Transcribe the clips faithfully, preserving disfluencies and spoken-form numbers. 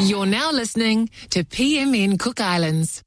You're now listening to P M N Cook Islands.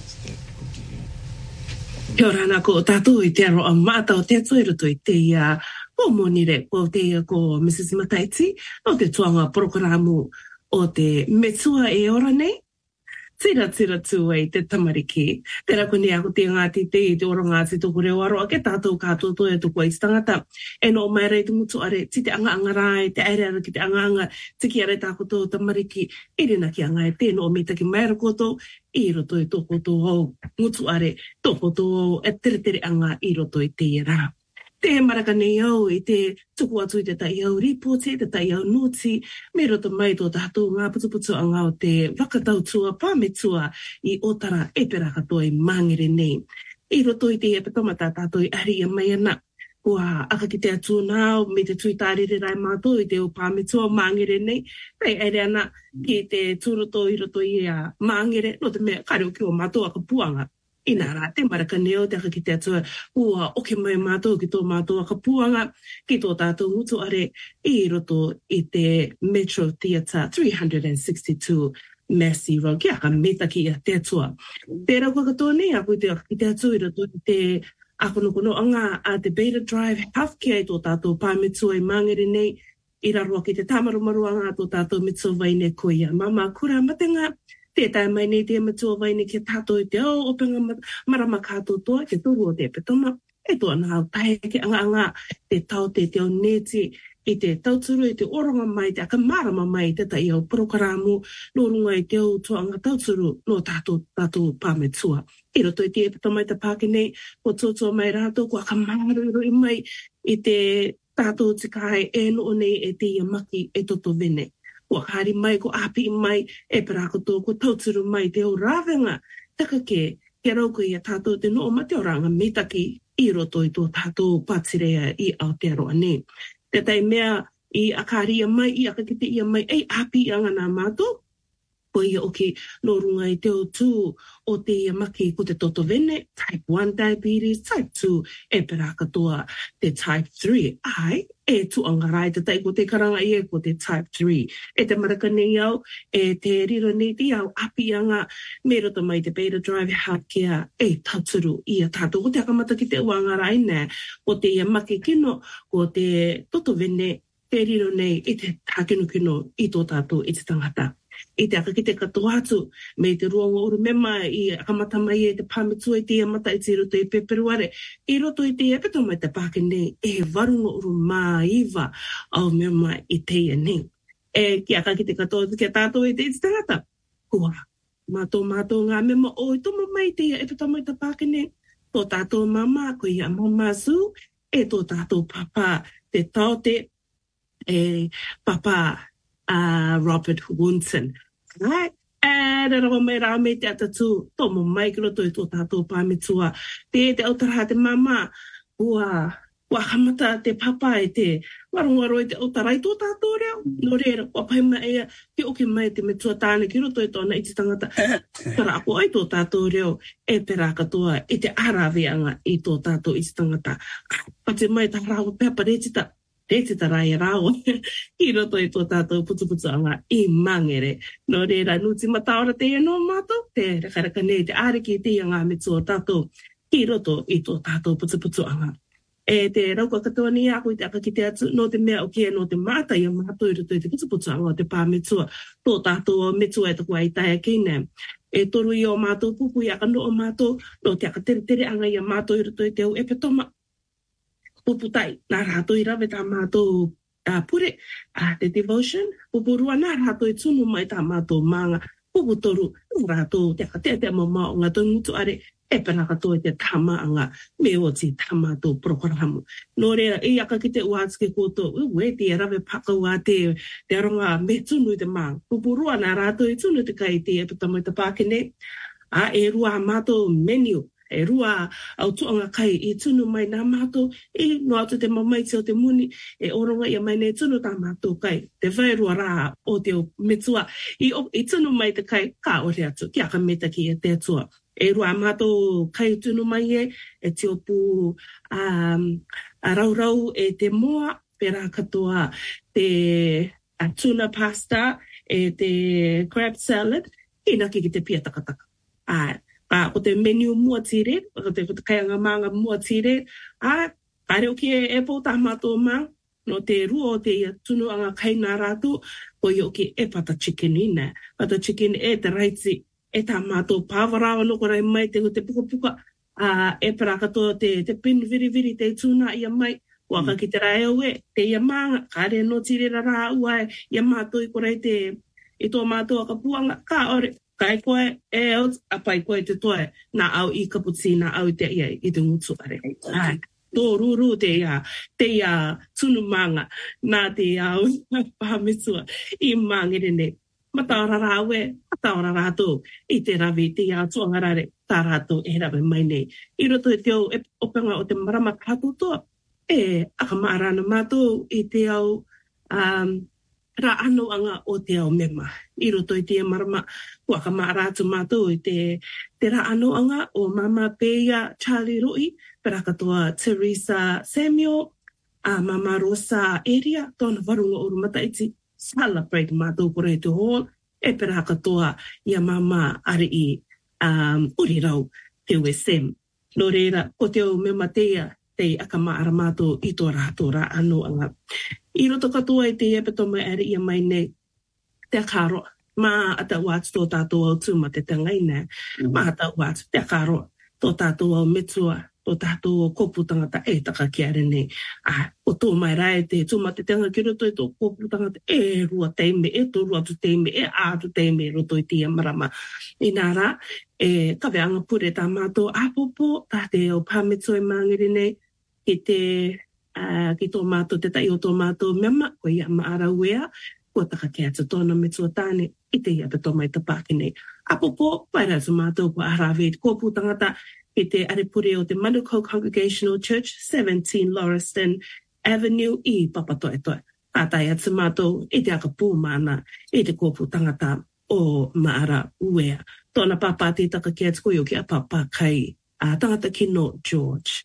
Kia ora ana ko tātou I te aroa mata o te atu i roto I te ia o monire ko te ia ko Missus Mataiti o te tuanga programo o te metua e ora nei. Tira tira tu ai te tamariki. Tera kone ako te ngāti te I te ora ngāti toko reo aroa ke tātou kātou toi toko ai stangata. E no mai rei te mutu are ti te anga anga rai, te aere ara ki te anga anga, te ki are tāko tō tamariki, e rena ki anga e tēno o mita ki mai rako tō, I roto I toko tō hau, mutu are, toko tō hau, e tere tere anga I roto I te ira. Te maraka nei au I te tuku atu I te tai au ripoti, te tai au noti, me roto mai tō tātou ngā putuputu anga o te wakatautua, pāmetua I otara e pera katoa I mangere nei. I roto I te e patamata tātou I ari a mai ana. Kua aka ki te atu nāo, me te tui tārere rai mātou I te o pāmetua mangere nei. Pei ere ana ki te tūroto I roto I a mangere, no te mea kare o ki o mātou aka puanga. Ina rā, te maraka neo te aka ki te atua, ua oke mai mātou ki tō mātou aka puanga, ki tō tātou mutu are I roto I te Metro Theatre three sixty-two Massey Road, ki aka meta ki a te atua. Tērā kua katoa nei, aku I te aka ki te atua I roto I te akonokono anga a te Beta Drive Healthcare I tō tātou pāmetua I mangere nei, I raroa ki te tamarumaru anga tō tātou mitua vaine koia. Mama kura matenga, tētai mai nei te matua vaine ki tātou I te au, openga marama kātou toa, ke turu o te petoma, e toa nā tae ke anga anga, te tau te te o neti, I te tauturu I te oronga mai, te aka marama mai, te tai au programo, no runga I te au tuanga tauturu, no tātou, tātou pāmetua. I roto I te petoma I te pāke nei, ko tōtua mai rātou, ko aka maru I mai, I te tātou te kai e no nei e te ia maki e toto vene. Ko kāri mai, ko api mai, e parako tō, ko tauturu mai, te o rāwenga, taka ke, ke rauko I a tātou te no o mate o ranga metaki I roto I tō tātou pātirea I Aotearoa nei. Te tai mea I a kāri ia mai, I aka ki te ia mai, ei api anga nā mātou, ko ia oki no runga I te o tū o te ia maki ko te toto vene, type one diabetes, type two, e peraka toa te type three. Ai, e tu angarai te tai ko te karanga ia ko te type three. E te maraka nei au, e te riro nei te au api anga, me rota mai te Beta Drive Healthcare, e tauturu ia tātou. Ko te akamata ki te uangarai nē, ko te ia maki kino, ko te toto vene, te riro nei I te tākino kino I tō tātou I te tangata. I te aka ki te katoa atu, me te ruanga uru mema I akamata mai e te pāmetua I te amata I te roto I peperuare. I roto I te epeto mai te pāke nei, e warunga uru māiwa au mema I te ia nei. E ki aka ki te katoa ki a tātou I te I te tangata. Kua, mātou mātou ngā mema o I toma mai te ia epeto mai te pāke nei. Tō tātou mama, ko ia mama su, e tō tātou papa, te taote, e papa, Uh, Robert Woonson. Right? And rawa mai rā me te atatu, tomo mai ki roto I tō tātou pāmetua. Te te autara te mama, ua, ua hamata te papa e te warungaro I te autara I tō tātou reo. No reira, ua pai mai ea, ki oke mai te metua tāne ki roto I tōna I te tangata. Tara ako ai tō tātou reo, e pera katoa, I te araweanga I tō tātou I te tangata. Pate mai tā rāwa pepa rechita. Te te tarai rao, I roto I tō tātou putuputu anga I mangere. No reira, nuti mataora te no mātou, te rakaraka nei, te āreki te ngā metua tātou, I roto I tō tātou putuputu anga. E te rauka katoa ni ako I te aka ki te atu, no te mea o kia no te mātai a mātou I roto I te putuputu anga o te pāmetua, tō tātou metua e tako ai taia keinei. E toru I o mātou pupu I aka no o mātou, no te aka tere tere anga I a mātou I roto I te au epetoma. Puputai, nā rātou I rawe tā mātou uh, pure, uh, te devotion, pupurua nā rātou I tunu mai tā mātou manga, puputoru, nā rātou te aka te te mama o ngā tō ngutu are, e pera katoa te tama anga, me o ti tā mātou programo. Nō reira, e aka ki te uātske koto, ue te rawe paka ua te, te aronga me tunu I te manga, pupurua nā rātou I tunu te kai te e putamai te pākene, a e rua mātou menu, e rua au tuanga kai I tunu mai nā mātou, e no atu te mamai te o te muni, e oronga I a mai nei tunu tā mātou kai, te vai rua rā o te o metua, I, o, I tunu mai te kai, ka ore atu, ki aka meta ki e te atua. E rua mātou kai tunu mai e, e te opu um, a raurau e te moa, pera katoa te a tuna pasta, e te crab salad, ina ki te pia takataka. Ai, ka ko te menu mua tire, ko te kaianga manga mua tire, a ka reo ki e, e po ta mato ma, no te rua o te ia tunu anga kaina ratu, ko i o ki e pata chicken ina. Pata chicken e te raiti, e ta mato pāwarawa no korai mai te te puka puka, a e para katoa te, te pin viri viri te tuna ia mai, waka ki te rai au e, te ia manga, ka re no tire rara ua e, ia mato i korai te, i tō mato a ka puanga, ka ore, kai koe e au, apai koe te toe, nā au i kaputi, nā au te ia i te ngutu are. Ai, tō ruru te ia, te ia tunu manga, nā te au, pāmitua, i mangere ne. Mataora rāwe, mataora rātou, i te rawi, te ia tuangarare, tā rātou e rawe mai nei. I roto e te au, e openga o te marama kātou toa, e akamārana mātou i te au, um, rā anu anga o te au mema. I roto i te marama, kua ka maaratu mātou i te, te rā anu anga o Mama Peia Charlie Rui, pera katoa Teresa Samuel, a Mama Rosa Eria, tōna warunga o Rumataiti, celebrate mātou kore te hall, e pera katoa ia Mama Ari um, Urirau, te U S M. No reira, ko te au mema teia, te akamaara mātou i tō rātou rā anu anga. I roto katoa i te epetoma ari ia mai nei, te akaro, mā ata wātu tō tātou au tūma te tangaina, mā ata wātu te akaro, tō tātou au metua, tō tātou au kopu tangata e taka ki are nei. A, o tō mai rai te tūma te tanga ki roto i tō kopu tangata e rua teime, e tō rua tu teime, e ātu teime roto i tia marama. I nā rā, e kawe anga pure tā mātou āpopo, tā te au pāmetua i mangere nei, ki te Uh, ki tō mātou te tai o tō mātou mema, ko ia maara uea, ko taka ke ata tōna me tua tāne, i te ia beto mai te pāki nei. Apopo, paira tu mātou ko arawe i kōpū tangata, ki te arepure o te Manukau Congregational Church, seventeen Lauriston Avenue, i Papatoe Toe. Kātai atu mātou, i te aka pūmana, i te kōpū tangata o maara uea. Tōna pāpāti taka ke atu ko i o ki a pāpā kai, a tangata kino George.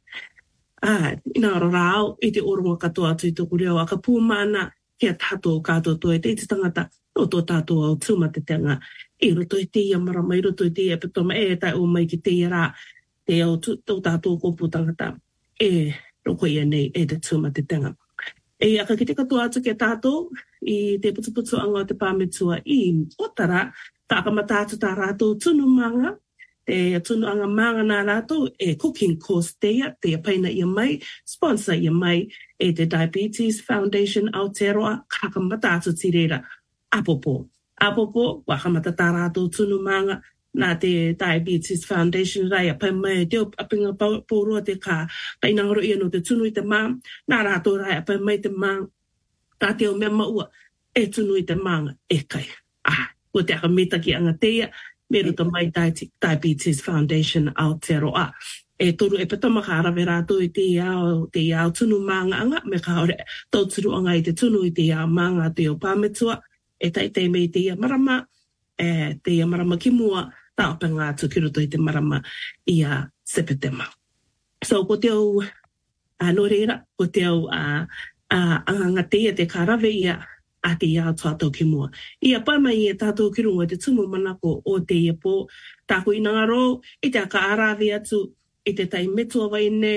Ah, ina rao, i te oronga katoa atu i tōku reo, a ka pūmana kia tātou kātou toi, te iti tangata o tō tātou au tūma te tenga. I roto i te ia marama, i roto i te ia petoma, e tai o mai ki te ia rā, te au tō tātou kōpū tangata, e roko ia nei, e te tūma te tenga. E aka ki te katoa atu kia tātou, i te putuputu anga o te pāmetua, i otara, tā kamatātu tā rātou tunu manga, te tunu anga manga nā rātou, e cooking course teia, te paina ia mai, sponsor ia mai, e te Diabetes Foundation Aotearoa, kakamata atu tirera, apopo. Apopo, wakamata tā rātou tunu manga, nā te Diabetes Foundation rai, a pai mai, te apinga pōrua te kā, kainangaro ia no te tunu i te mā, nā rātou rai, a pai mai te mā, tā te o mea maua, e tunu i te manga, e kai. Ah, ko te aka metaki anga teia, me ruta mai Diabetes Foundation Aotearoa. E toru e patama ka arawe rātou i te iau, te iau tunu manga anga, me ka ore tauturu anga i te tunu i te iau manga te o pāmetua, e tai te me i te ia marama, e te ia marama ki mua, tā openga atu ki ruto i te marama i a Sepetema. So, ko te au, uh, no reira, ko te au uh, uh, anga te ia te ka arawe ia, a te ia tātou ki mua. Ia pai mai e tātou ki runga te tumu manako o te ia pō. Tāko i ngaro, i te aka arawe atu, i te tai metua waine,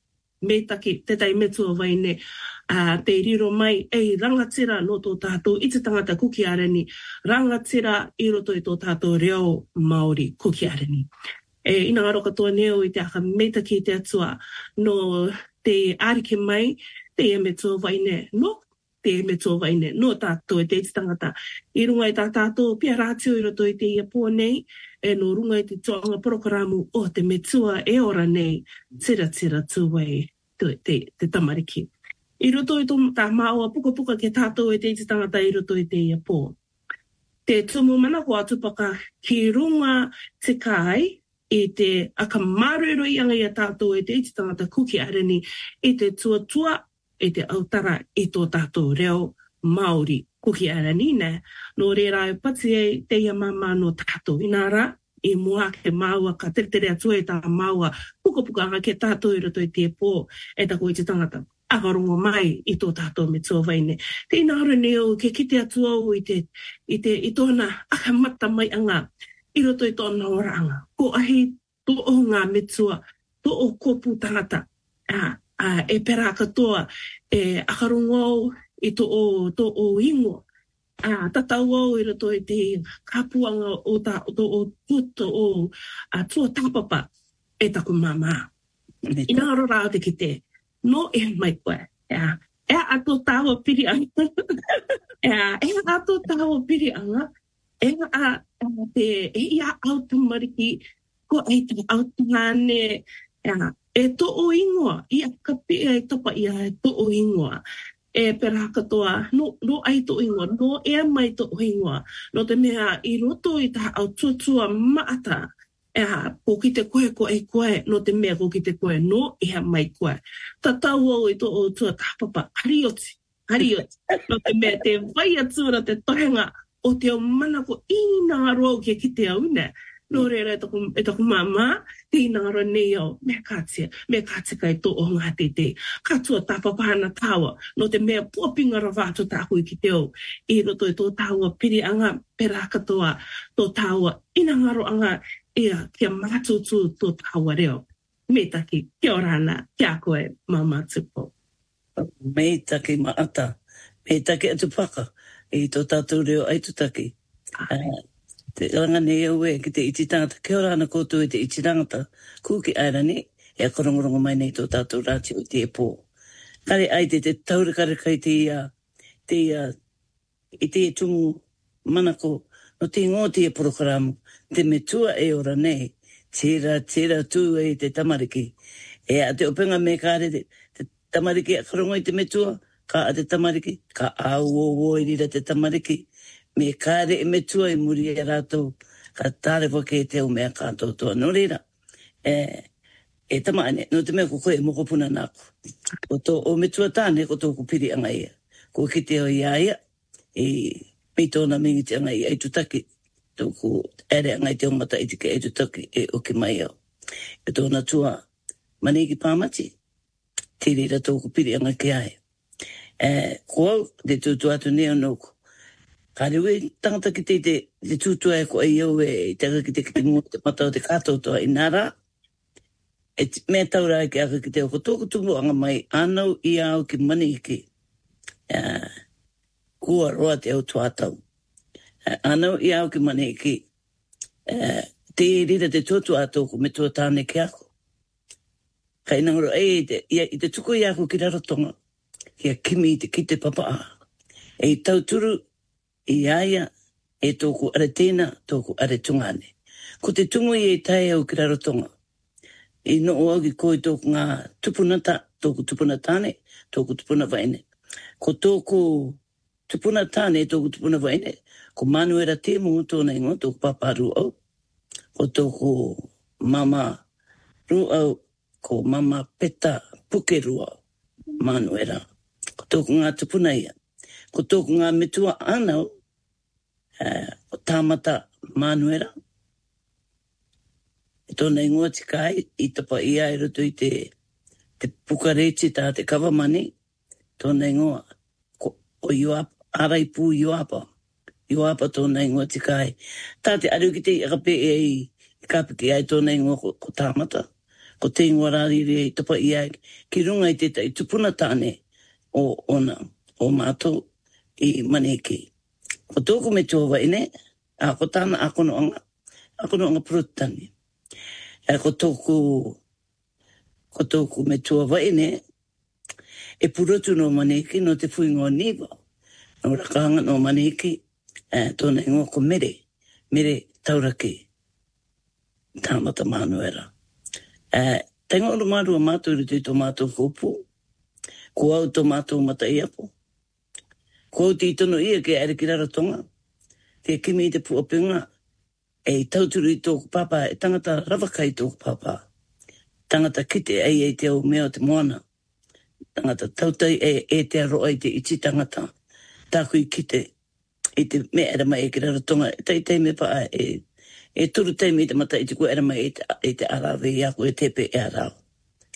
me taki, te tai metua waine, uh, te riro mai, ei rangatira no tō tātou, i te tangata kuki areni, rangatira i roto i tō tātou reo Māori kuki areni. E ina ngaro katoa neo i te aka me taki te atua, no te arike mai, te ia metua waine, no te me tō waine, no tātou e te iti tangata. I runga i tā tātou, pia rātio i roto i te ia pō nei, e no runga i te toanga porokaramu o te metua e ora nei, tira tira tūwei te, te, te tamariki. I roto i tō tā māua puka puka ke tātou e te iti tangata i roto i te ia pō. Te tumu manako atupaka ki runga te kai, i te akamarero i anga i a tātou e te iti tangata kuki areni, i te tuatua e te autara i tō tātou reo Māori kuki arani ne. No reira e pati e te ia mama no tātou inara, i mua ke maua, ka tere tere atua e tā maua, puka puka anga ke tātou i roto i te pō, e tako i te tangata. agarongo mai i tō tātou me tō waine. Te ina hara neo ke kite atu au i te, i te, i tōna akamata mai anga, i roto i tōna oranga. Ko ahi tō o ngā metua, tō o kōpū tangata, uh, uh, e pera katoa, e akarongo au i tō o, tō o ingo. Uh, tatau au i roto i te kapuanga o tā, o tō o tūto o uh, tua tāpapa e taku māmā. Ina haro rā te ki te, no e mai koe. Ea, ea ato tāua piri anga. Ea, ea ato tāua piri anga. Ea a, a te, e ia au te mariki, ko e te au te hane. Ea, e to o ingoa. Ia kapi e tapa ia e to o ingoa. E pera katoa, no, no ai to o ingoa, no ea mai to o ingoa. No te mea i roto i tā au tuatua maata. Ea, ko ki te koe ko e koe, no te mea ko ki te koe, no ea mai koe. Ta tau au i tō o tua tāpapa, harioti, harioti. No te mea te vai atura te tohenga o te o mana ko ina roa ki ki te au ne. No reira e taku, e taku māmā, te ina aro nei au, mea kātia, mea kātia kai tō o ngā te te. Kātua tāpapa hana tāua, no te mea puapinga rawātu tāku i ki te au. I roto i tō tāua piri anga, pera katoa, tō tāua ina ngaro anga, ia kia mātutu tō tāua reo. Me taki, kia orana, kia koe, Mama Tupo. Me taki maata, me taki atu paka, i tō tātou reo aitu taki. Uh, te ranga nei au e, ki te iti tangata, kia orana koutou i te iti tangata, kuki airani, e korongorongo mai nei tō tātou rāti o te e pō. Kare ai te te taurikare kai te ia, te ia, i te e tumu manako, no te ngō te e porokaramu, te metua e ora nei, tira, tira tū e te tamariki. E a te openga me kāre te, te tamariki a karongo i te metua, ka a te tamariki, ka au o o i rira te tamariki, me kāre e metua i muri e rātou, ka tāre wake e te au mea kātou toa. No reira, e, e tamaane, no te mea ko koe e moko puna nāku. O tō, o metua tāne, ko tō ku piri anga ia. Ko ki te o ia ia, e mi tōna mingi te anga ia i tutaki, tōku ere anga i te omata i tika e tutaki e oki mai au. E tōna tua maniki pāmati, tirira tōku piri anga ki ai. E, ko au, te tūtu atu neo nōku. Ka rewe tangata ki te te, te tūtua e ko ai au e i tanga ki te ki te mua te matau te kātautoa i nara. E mea taura ki aka ki te o ko tōku tumu anga mai anau i au ki maniki. Uh, kua roa te au tuatau. Uh, anau i au ki maniki. Uh, te rira te tōtu atoku me tō tāne ki ako. Ka inangoro, e te, ia, i te tuku i ako ki rarotonga. Ia kimi te ki te papa a. E i tauturu i aia e tōku are tēnā, tōku are tungane. Ko te tungu i e tae au ki rarotonga. I no o au ki koi tōku ngā tupuna ta, tōku tupuna tāne, tōku tupuna vaine. Ko tōku tupuna tāne, tōku tupuna vaine, ko manuera te mū tōna ingo, tōku papa ru au. Ko tōku mama ru au, ko mama peta puke ru au, manuera. Ko tōku ngā tupuna ia. Ko tōku ngā metua anau, uh, o tāmata manuera. E tōna ingoa tikai, i tapa ia e roto i te, te pukareti tā te kawamani, tōna ingoa, ko, o Ioapa, araipu Ioapa, Ioapa tōna ingoa tikai. Tā te aru ki te ikape e i, i kapiki ai tōna ingoa ko, ko tāmata, ko te ingoa rāriri i tapa ia, ki runga i te tai tupuna tāne o ona, o mātou i maneki. Ko tōku me tō waine, a ko tāna akono anga, akono anga protani. E ko tōku, ko tōku me tō waine, e purotu no maneki no te fuingoa niwa. No rakanga no maneki, e tōna ingoa ko mere, mere tauraki, tāmata manuera. E, tenga oro marua mātou i tui tō mātou kōpū, ko au tō mātou mata iapo. Ko te tono ia ke ere ki rarotonga, te kimi i te puopinga, e tauturu i tōku papa, e tangata rawaka i tōku papa. Tangata kite ai e te au mea o te moana. Tangata tautai e, e te aroa i te iti tangata. Tāku i kite, i te mea era mai e ki rarotonga, e tai tei me pa e, e turu teimi i te mata i te kua era mai e te, e te arawe i ako e tepe e arau.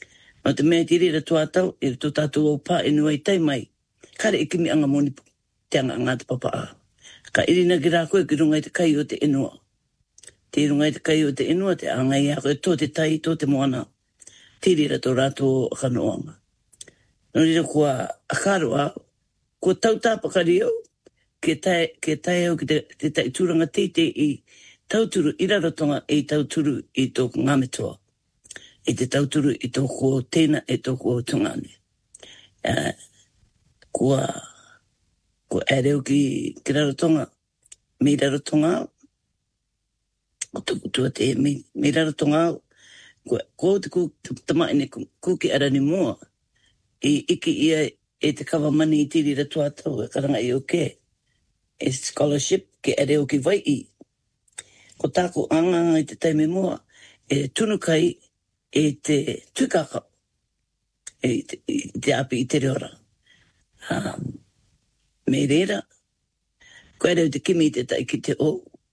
O te mea tiri ra tua tau, e tō tātou au pā e nuai tai mai. Kare e kimi anga moni te anga ngā te papa a. Ka irina ki rā koe ki rungai te kai o te inua. Te rungai te kai o te inua, te anga i a koe tō te tai, tō te moana. Tiri ra tō rātou kanoanga. Nō rira kua akaroa, kua tau tāpakari au, ke tai, ke tai au ki te, te tai tūranga teite i tauturu i rarotonga e tauturu i tōku ngāmetoa. E te tauturu i tōku o tēna e tōku o tungane. Uh, kua, kua ere au ki, ki rarotonga, me rarotonga au, o tōku tua te me, me rarotonga au, kua, kua te ku, tamaine kuki arani mua, i iki ia e te kawamani i tiri ra tuatau, e karanga i o ke, e scholarship ke ere au ki vai i. Ko tāku anganga i te taime mua, e tunu kai e te tukaka, e te, e te api i te reora. Um, me reira, ko ere te kimi te tai ki te o,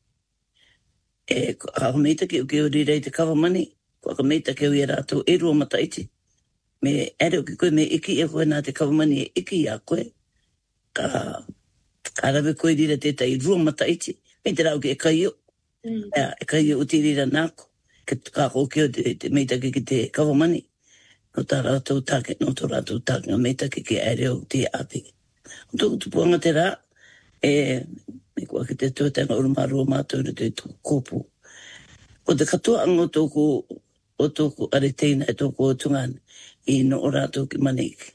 e ka meita ki o ke o rira i te kawamani, ko ka meita ke o i rātou e rua mataiti. Me ere o ki koe me iki e koe nā te kawamani e iki a koe, ka, ka rawe koe rira te tai rua mataiti, me te rau ki e kai o. Mm. Ea, e kai o te rira nāko, ke kā kōkeo te, te meitake ki te kawamani, no tā rātou tāke, no tō rātou tāke, no meitake ki ere o te api. O tōku tupuanga te rā, e, me kua ki te tōtanga urumārua mātou re te tōku kōpū. O te katoa anga o tōku, o tōku areteina e tōku o tungane, i no o rātou ki maniki.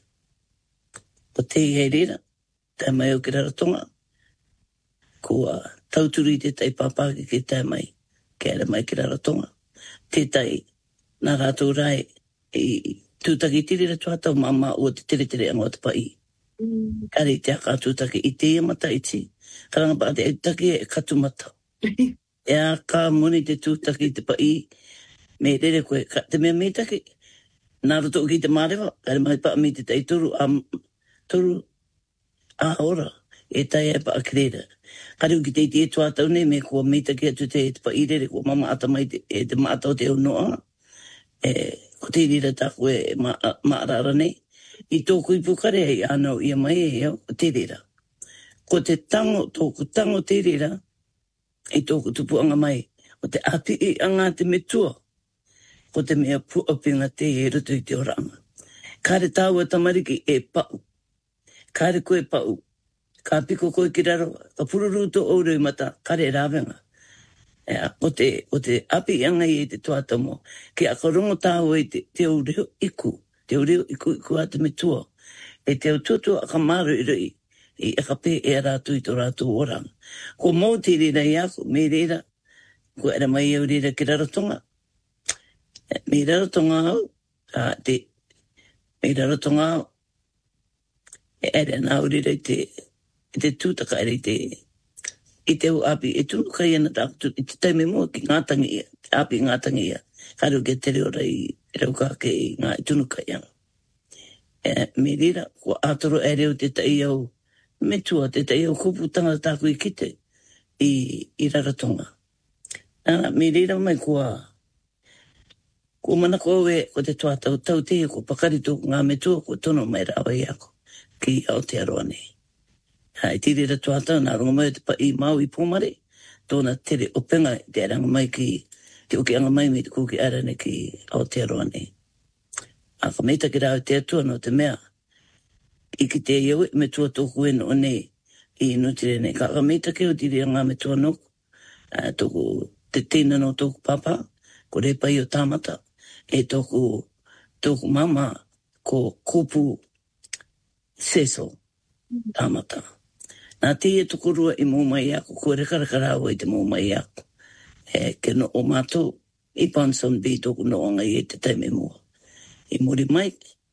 O te hei rira, tai mai o ki raratonga, kua tauturi te tai pāpāki ki tai mai, ke ere mai ki raratonga. Te tai, nā rātou rai, i tūtaki tiri ra tuatau mama o te tere tere anga o te pai. Mm. Kare te aka tūtaki i te mata iti, karanga pa te e taki e katu mata. E aka moni te tūtaki te pai, me rere koe, ka, te mea me taki, nā roto ki te mārewa, kare mai pa me te tai toru, am, toru, a ora, e tai e pa a kreda. Kare uki te iti e tuatau ne, me kua me taki atu te te pai rere, kua mama ata mai te, e te maata o te au noa, e, ko te rira taku e ma, ma arara nei, i tōku i pukare hei anau ia mai e au, te rira. Ko te tango, tōku tango te rira, i tōku tupuanga mai, o te api i anga te metua, ko te mea puapinga te e rutu i te oranga. Kare tāua tamariki e pau, kare koe pau, ka piko koe ki raro, ka pururu tō ourei mata, kare rāwenga. Ea, o te, o te api anga i te tuatamo, ke akarongo tāua i te, te ureo iku, te ureo iku iku a te metua, e te au tuatua aka maru i rei, i aka pē e rātu i tō rātu oranga. Ko mō te rira i aku, me rira, ko era mai au rira ki rarotonga. Me rarotonga au, a te, me rarotonga au, e ere nā au rira i te, i te tūtaka ere i te, i te u api, e tunu kai ana tākutu, i te taime mua ki ngātangi ia, te api ngātangi ia, karu ke tere ora i rauka ke i ngā i tunu kai ana. E, me rira, kua ātoro e reo te tai au, me tua te tai au kupu tanga tāku i kite, i, i raratonga. Nā, me rira mai kua, kua mana kua ue, ko te tua tau tau te, ko pakari tōku ngā me tua, ko tono mai rawa i ako, ki Aotearoa nei. Hai tiri ra tuata nā ronga mai te pa i mau i pōmare, tōna tere openga te aranga mai ki, te uki anga mai me te kuki arane ki Aotearoa nei. A ka meita ki rāu te atua no te mea, i ki te iau me tua tōku eno o nei, i nutire nei. Ka ka meita ki o tiri anga me tua noku, uh, tōku te tēna no tōku papa, ko repai o tāmata, e tōku, tōku mama, ko kōpū seso tāmata. Nā te e tukurua i mō mai ako, ko rekaraka rāua i te mō mai ako. E, ke no o mātou, i Bonson B tōku no anga i e te taime mua. I muri mai,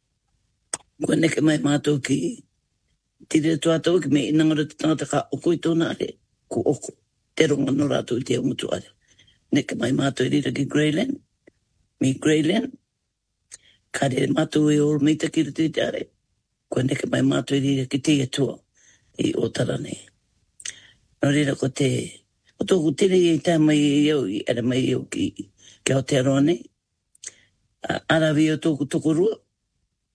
ko neke mai mātou ki, tiri atu atau ki me inangara te tangata ka oko i tōna are, ko oko, te ronga no rātou i te aumutu are. Neke mai mātou i rira ki Greyland, mi Greyland, kare mātou e oro meita ki rutu i te are, ko neke mai mātou i rira ki te atua, i o tarane. Nō rira ko te, o tōku tere i tā mai i au, i ara mai i au ki, ki Aotearoa nei. Arawi o tōku tokorua,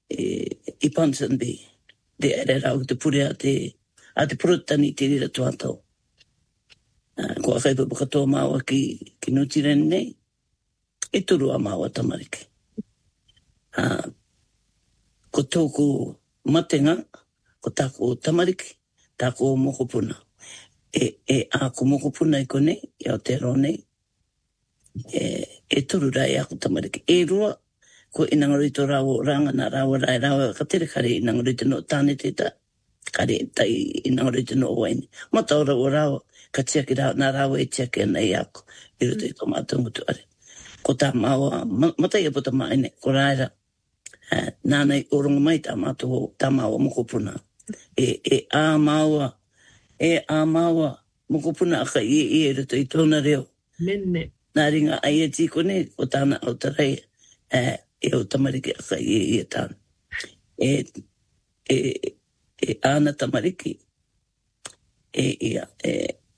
e, i Ponsonby. De ere rau te pure a te, a te protani te rira tuatau. Uh, ko a kaipa pakatoa maua ki, ki Nutiren nei, e turu a maua tamariki. Uh, ko tōku matenga, ko tāku tamariki, tāku o mokopuna. E, e a ko mokopuna i kone, i Aotearoa nei, e, e turu rai a ko tamariki. E rua, ko inangarito rawo ranga na rawo rai rawo, ka tere kare inangarito no tāne te ta, kare tai inangarito no waini. Mata ora o rawo, ka tiaki rawo, na rawo e tiaki anai ako, i roto i tomatongu tu are. Ko tā maua, mata ia puta maine, ko raira, uh, nānei orongo mai tā mātua, tā maua mokopuna. E, e a maua, e a maua, mokopuna aka i e e roto i tōna reo. Mene. Nā ringa ai e tiko ne, ko tāna au tarai, uh, e o tamariki aka i e e tāna. E, e, e āna tamariki, e ia, e,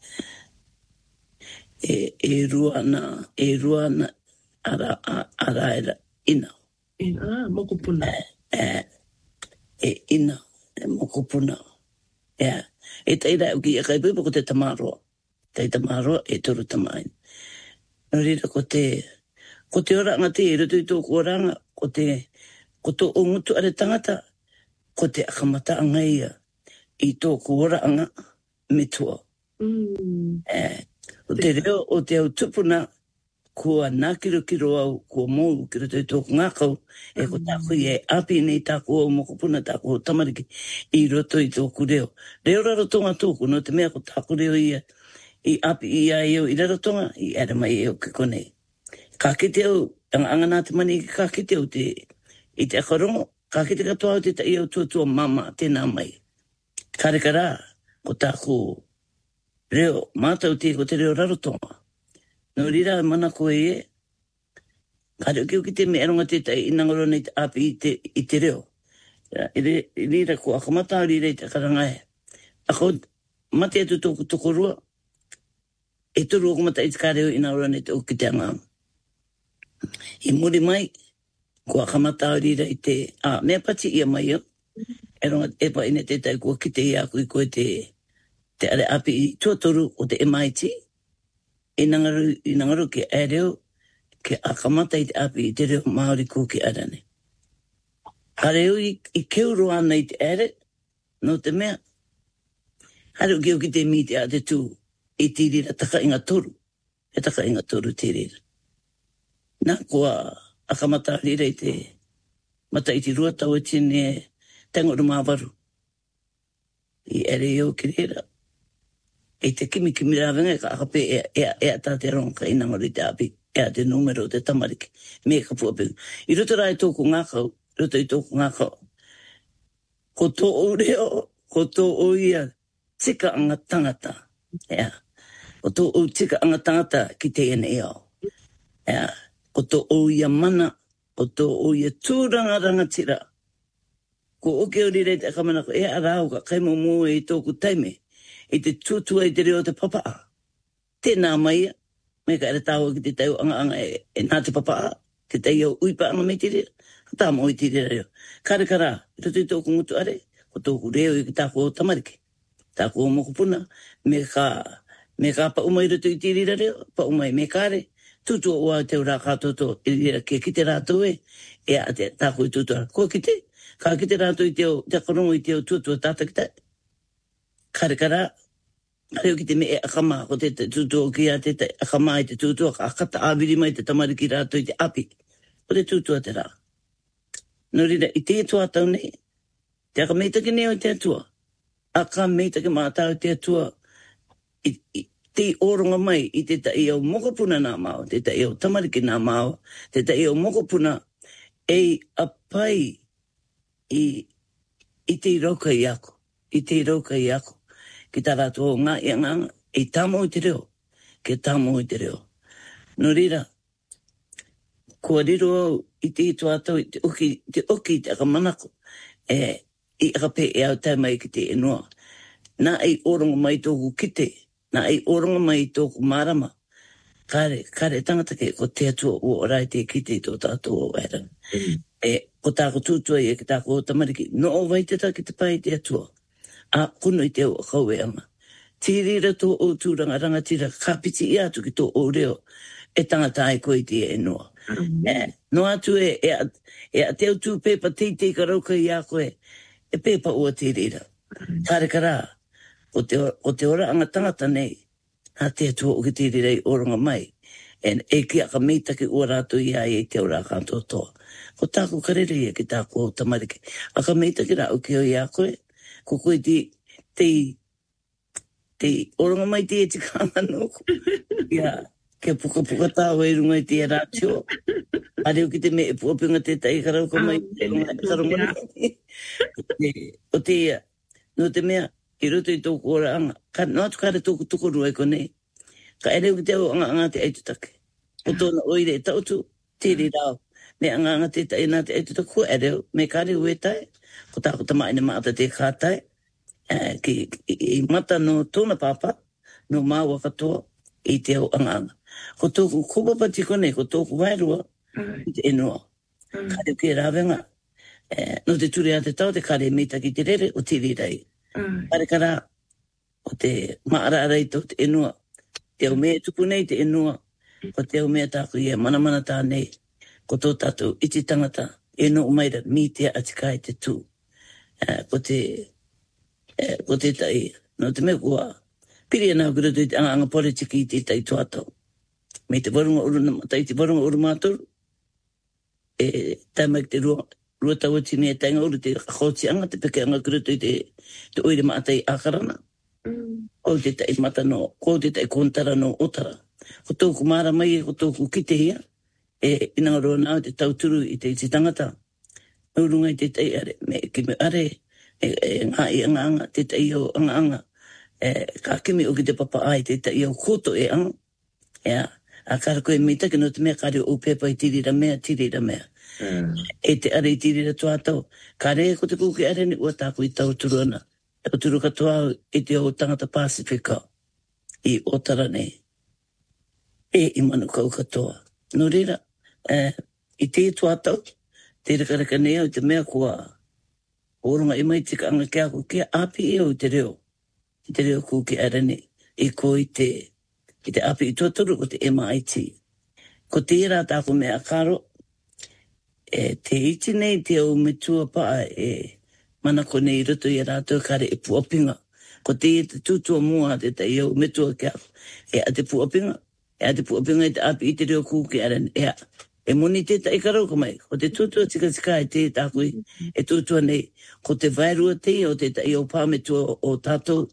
e, e rua na, e rua na, ara, ara era ina. Ina, mokopuna. E, e ina, e mokopuna. E, e teira uki e kai pipa ko te tamaroa. Te tamaroa e turu tamain. No rira ko te, ko te oranga te e rutu i tōku oranga, ko te, ko tō o ngutu are tangata, ko te akamata angaia i tōku oranga mitua. Mm. E, o te reo o te au tupuna, kua nākiro kiro au, kua mou kiro tō tōku ngākau, e ko tāku i e api nei tāku o mokopuna, tāku o tamariki, i roto i tōku reo. Reo rarotonga tōku, no te mea ko tāku reo i e, i api i a eo i rarotonga, i ara mai eo ki konei. Ka kite au, anga anga nā te mani ka kite au te, i te akarongo, ka kite katoa au te ta i au tuatua mama, tēnā mai. Kareka rā, ko tāku reo, mātau te ko te reo rarotonga. No rira mana koe e, kare uki uki te me aronga te tai inangaro nei te api i te, i te reo. I rira ko akamata rira i te karangae. Ako mate atu tōku tokorua, e turu o kumata i te kareo inangaro nei te uki te angam. I muri mai, ko akamata rira i te, a, mea pati ia mai o, e ronga e pa ina te tai kua ki te ia kui koe te, te are api i tuatoru o te M I T, I nangaru, i nangaru ke e reo, ke akamata i te api i te reo Māori ko ke arane. Ka reo i, i keuro ana i te ere, no te mea. Haru ki o ki te miti a te tū, i te rira taka inga toru, e taka inga toru te rira. Nā kua akamata rira i te, mata i te ruatau e tine tangoru māwaru. I ere i o ki rira. E te kimi kimi rāwenga ka akape e, e, e a tā te ronga inangori te api, e a te numero te tamariki, me ka puapegu. I roto rā i tōku ngākau, roto i tōku ngākau, ko tō o reo, ko tō o ia tika anga tangata, ea. Ko tō o tika anga tangata ki te ene eo, ea. Ko tō o ia mana, ko tō o ia tūranga rangatira. Ko oke o rire te akamanako, e a rāu ka kaimo mō e tōku taime, i te tūtua i te reo te papaa. Tēnā mai, me ka ere tāua ki te tau anga anga e, e nā te papaa, te tei au uipa anga me te reo, tā mo i te reo. Kare kara, i roto i tōku ngutu are, ko tōku reo i ki tāku o tamariki, tāku o mokopuna, me ka, me ka pa umai roto i te reo, pa umai me kare, tūtua ua te ura kātoto, i rira ke ki te rātou e, e a te tāku i tūtua. Ko ki te, ka ki te rātou i te o, te karongo i te o tūtua tāta ki te. Kare kara, Reo ki te me e akama, ko te tūtua ki a te akama i te tūtua, ka akata āwiri mai te tamariki rātou i te api. Ko te tūtua te rā. No rira, i te atua tau nei, te aka meitake neo i te atua. Aka meitake mātau te atua, i, i te oronga mai i te ta i au mokopuna nā mao, te ta i au tamariki nā mao, te ta i au mokopuna e apai i, i te rauka i ako, i te rauka i ako. Ki tā rātua o ngā i anganga, e tāmo i te reo, ke tāmo i te reo. No rira, kua riro au i te hitu atau, i te uki, te uki te akamanako, e, i akape e au tai mai ki te inua. Nā ei oronga mai tōku kite, nā ei oronga mai tōku marama, kare, kare tangata ke ko te atua o orai te kite i tō tātou o era. Mm. E, ko tāko tūtua i e ki tāko o tamariki, no o vai te taki te pai te atua, a kuno i te o kaue anga. Tirira tō o tūranga rangatira, ka piti i atu ki tō o reo, e tangata ai koe te e noa. Eh, no atu e, e, e a te au tū pepa te te ka rauka i a koe, e pepa ua tirira. Kāre kara, o te, o te ora anga tangata nei, a te atua o ki tirira i oronga mai, en e ki aka meitaki ua rātou i a e te ora kanto toa. Ko tāko karere ia ki tāko o tamariki. Aka meitaki rā uki o i a koe, ko koe te, te, te oronga mai te e te kanga noko. Ia, kia puka puka tāwa i runga i te rātio. Areo ki te me e puapinga te tai karauka mai, te runga i karunga. O te ia, no te mea, i roto i tōku ora anga, ka, no atu kare tōku tuko rua i konei. Ka ereu ki te au anga anga te eitutake. O tōna oire e tautu, tiri rao. Me anga anga te tai nā te eitutake kua ereu, me kare ue tai, ko tāko tamaine maata te kātai, eh, ki, i, i mata no tōna pāpā, no māua katoa, i te au anga anga. Ko tōku kupapati kone, ko tōku wairua, i te enoa. Kare ki e rāwenga, eh, no te ture a te tau, te kare mita ki te rere, o tiri rai. Kare kara, o te maara arai tō te enoa, te au mea tupu nei te enoa, ko te au mea tāku ia manamana tā nei, ko tō tātou iti tangata, e no umaira mi te atikai te tū. Uh, ko te, uh, ko te tai, no te mea kua, piri anā kura tui te anga anga politiki i te tai tuatau. Me te warunga uru na matai, te warunga uru mātoru, e taimai te rua, rua tawati mea tainga uru te khaoti anga, te peke anga kura tui te, te oire maatai ākarana. Mm. O te tai mata no, ko te tai kontara no otara. Ko tōku māra mai e ko tōku kite hia, e inanga roa nāo te tauturu i te iti tangata. Urunga i te tai are, me ki me are, e, e ngā i anga anga, te tai o anga anga, e ka kimi o ki te papa ai, te tai o koto e anga. Ea, a kara koe mita ki no te mea kare o pepa i tirira mea, tirira mea. Mm. E te are i tirira tuatau. Kare ko te kuki are ni ua tāku i tauturu ana. E turu katoa i te o tangata Pasifika, i otara nei. E i manu kau katoa. No rira, eh, i te tuatau, te rekareka nei au te mea kua oronga i mai tika anga kia ko kia api e au i te reo. I te reo ku ki arane, i ko i te, i te api i tuaturu ko te M I T. Ko te ira tāko mea karo, e te iti nei te au me tua paa e mana ko nei roto i rātou kare e puapinga. Ko te e te tūtua mua te te iau me tua kia, e a te puapinga. E a te puapinga i te api i te reo kūki aran, e a, e moni te ta i karauka mai, ko te tūtua tika tika e te tākui, e tūtua nei, ko te vairua te o te ta i au pāme tua o tātou,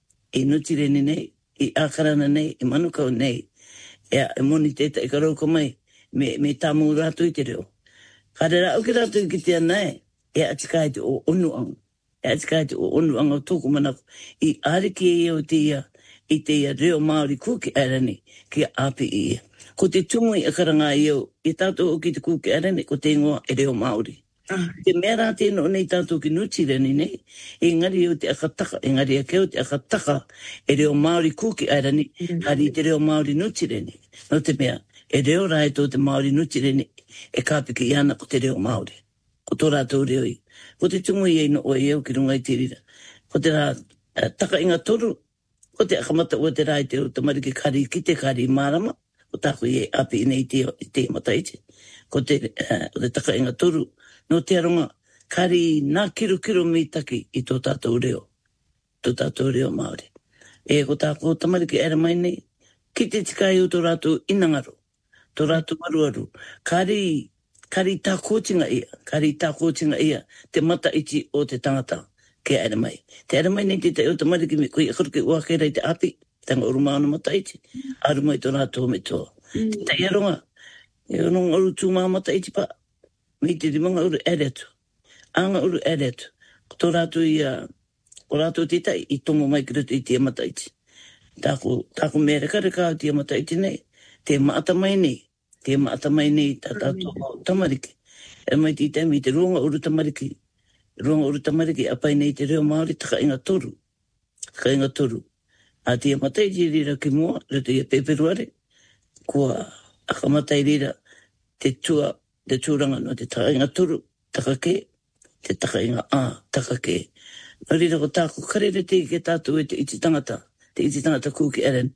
i nutireni nei, i ākarana nei, i manukau nei, e a, e moni te ta i karauka mai, me, me tāmu rātou i te reo. Kare rā uki rātou i ki te anai, e a tika i te o onuanga, e a tika i te o onuanga o tōku manako, i āriki e o te ia, i te ia reo Māori kuki arani ki a api i ia. Ko te tumu i akaranga i au, i tātou o ki te kuki arani, ko te ingoa e reo Māori. Ah. Te mea rā tēnō nei tātou ki nutirani nei, e ngari o te akataka, e ngari a keo te akataka e reo Māori kuki arani, mm. Hari te reo Māori nutirani. No te mea, e reo rā e tō te Māori nutirani, e kāpiki i ana ko te reo Māori. Ko tō rātou reo i. Ko te tumu i eino o e au ki runga i te rira. Ko te rā uh, taka inga toru, ko te akamata o te rā i te o te mariki kari ki te kari mārama, ko tāku i e api i nei te, te mataiti. Ko te, uh, o te taka inga toru, no te aronga, kari nā kiru kiru mi taki i tō tātou reo, tō tātou reo Māori. E ko tāku o tamariki era mai nei, ki te tikai o tō rātou inangaro, tō rātou maruaru, kari, kari tā kōtinga ia, kari tā kōtinga ia, te mata iti o te tangata, ke era mai. Te era mai nei te te o tamariki me kui akuruki ua kera i te api, tanga urumāna mata iti, aru mai tō rātou me tō. Te tai aronga, e aronga uru tūmā mata iti pa, me te rimanga uru eretu, anga uru eretu, ko tō rātou i, uh, ko rātou titai i tomo mai kirutu i te mata iti. Tāku, tāku me reka reka o te mata iti nei, te maata mai nei, te maata mai nei tā tātou tamariki. E mai te temi te runga uru tamariki, runga uru tamariki apai nei te reo Māori taka inga toru, taka inga toru. A te mata iti rira ki mua, rito i a peperuare, kua akamatai rira te tua, te tūranga no te taka inga toru, takake, te taka inga a, takake. Nō rira ko tāku karere te ke tātou e te iti tangata, te iti tangata kūki eren.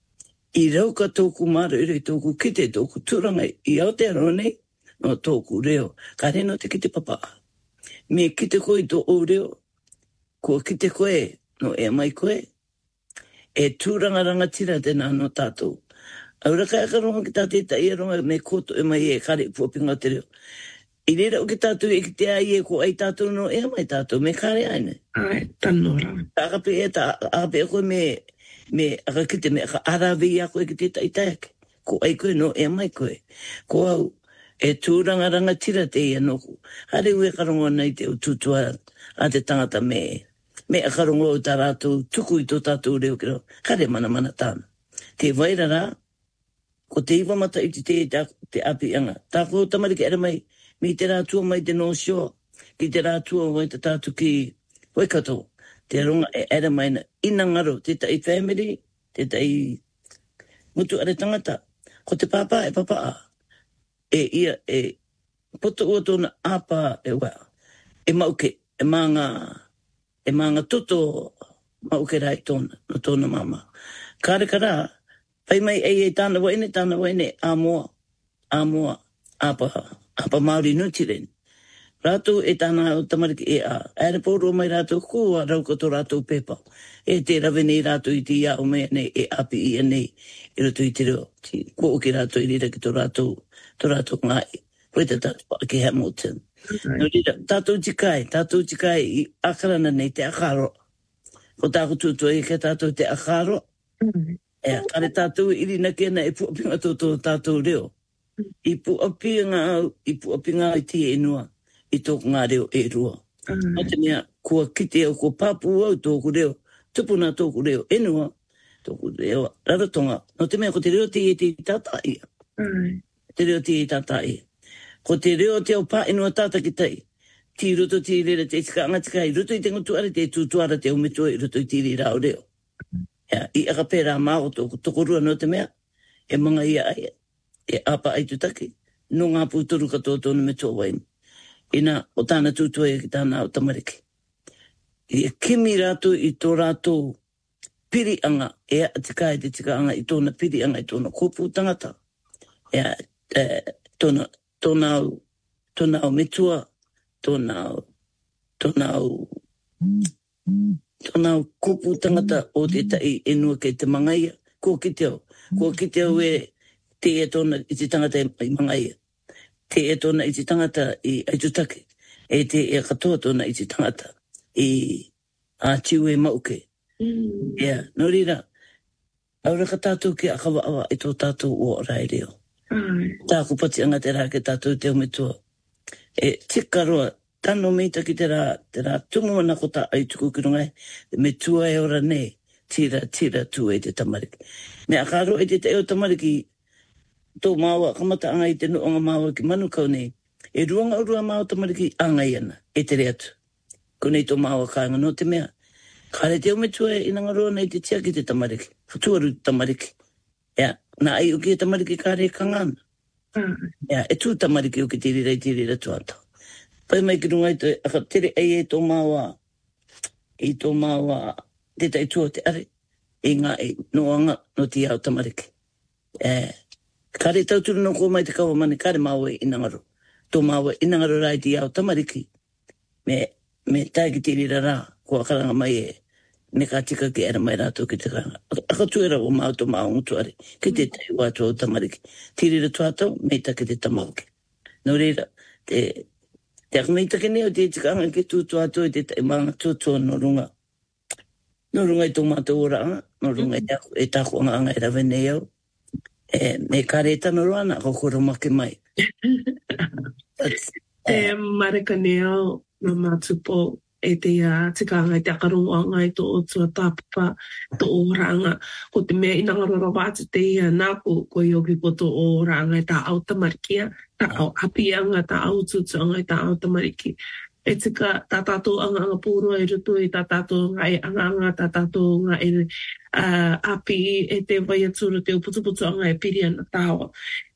I rauka tōku mara ere tōku kite, tōku tūranga i Aotearoa nei, no tōku reo. Ka reno te kite papa. Me kite koe tō o reo, kua kite koe, no e mai koe. E tūranga rangatira tēnā no tātou. Aura kai akaronga ki tātou ta ia ronga me koto e mai e kare puapinga te reo. I rera o ki tātou e ki te ai e ko ai tātou no e mai tātou, me kare aine. Ai, tanora. Akape e ta, akape e koe me, me aka kite me aka arawi a koe ki te taitaiake. Ko ai koe no e mai koe. Ko au, e tūranga rangatira te ia noku. Hare ue karonga nei te o tutua a te tangata me, me a karonga o tā rātou, tuku i tō tātou reo ki rao. Kare mana mana tāna. Te waira rā, ko te iwa mata i te te, te, te api anga. Tā ko tamariki ere mai, mi te rātua mai te no shore, ki te rātua mai te tātou ki Waikato, te ronga e ere mai na ina ngaro, te tai family, te tai mutu are tangata, ko te papa e papa a, e ia e poto ua tōna apa e wā, e mauke, e maanga, e maanga toto mauke rai tōna, no tōna mama. Kāre karā, pai mai e e tāna waine, tāna waine, a moa, a moa, apa, apa Māori nutiren. Rātou e tāna o tamariki e a. Ere pōro mai rātou kua rauka tō rātou pepa. E te rawe nei rātou i te ia o mea nei e api i a nei. I roto i te reo. Ko o ki rātou i rira ki tō rātou, tō rātou ngai. Koe te tātou ki Hamilton. No rira, tātou tikai, tātou tikai i akarana nei te akaro. Ko tāku tūtua i ke tātou te akaro. E kare tātou i rina kena e puapinga tō tō tātou reo. I puapinga au, i puapinga i tia inua. I tōku ngā reo e rua. Mm. Ate mea, kua kite au, kua pāpū au tōku reo, tupuna tōku reo, enua, tōku reo, raratonga. No te mea, ko te reo te e te tātā ia. Mm. Te reo te e tātā ia. Ko te reo te au pā enua tāta ki tai. Ti ruto ti rera te tika anga tika i ruto i te ngutuare te tūtuara te umetua i ruto i ti rira au reo. Mm. Ja, i aka pērā māo tōku toko rua no te mea, e manga ia aia, e apa ai tutaki, no ngā pūturu katoa tōna me tō waini. Ina o tāna tūtua e ki tāna o tamariki. I e kimi rātou i tō rātou piri anga, e a tika e te tika anga i tōna piri anga i tōna kōpū tangata. E a e, tōna, tōna au, tōna au metua, tōna au, tōna au, tōna au kōpū tangata o te tai e nua ke te mangaia. Ko ki te au, ko ki te au e te e tōna i te tangata i mangaia. Te e tōna i te tangata i aitutake, e te e katoa tōna i te tangata i a tiu e mauke. Mm. Yeah, no rira, aura ka tātou ki a kawa awa i tō tātou o rai reo. Mm. Tāku pati anga te rā ke tātou te umetua. E tika roa, tano meita ki te rā, te rā tungu ana ko tā aituku ki rungai, me tua e ora nei, tira, tira tu e te tamariki. Me a karo e te te eo tamariki, tō māua, kamata anga i te nuanga māua ki manukau nei, e ruanga urua māua tamariki anga i ana, e te reatu. Ko nei tō māua kāinga no te mea. Kāre te umetua e inangaroa nei te tia ki te tamariki, whatuaru tamariki. Ea, nā ai uki e tamariki kāre e kangana. Mm. Ea, e tū tamariki uki tiri rei tiri rei tuata. Pai mai ki runga i te, aka tere ei e tō māua, i tō māua, te tai tua te are, e ngā e noanga no ti au tamariki. Ea, kare tauturu no ko mai te kawa mani, kare maua i Inangaro. Tō maua i Inangaro rai ti au tamariki. Me, me taiki tiri rara, ko akaranga mai e, me ka tika ki era mai rātou ki te kanga. Aka tuera o mau tō mau ngutuare, ki te tai wātua o tamariki. Tiri ra tuatau, meita ki te tamauke. No reira, te, te akameita ki neo, te tikanga ki tū tuatau i te tai maanga tūtua no runga. No runga i tō mātou ora anga, no runga i tako, e tako anga anga e rawe nei au. E, me kare tano roana, ko kura make mai. E mareka neo, no mātupo, e te uh, tikanga i te akarongoanga i tō otua tāpapa, tō oranga. Ko te mea inangarora wātu te ia nāko, ko i oki ko tō oranga i tā au tamarikia, tā au apianga, tā au tutuanga i tā au tamariki. E tika tā tātou anga anga pūrua i rutu i tā tātou anga e anga anga, tā tātou anga e uh, api e te waiaturu te uputuputu anga e piri ana tāua.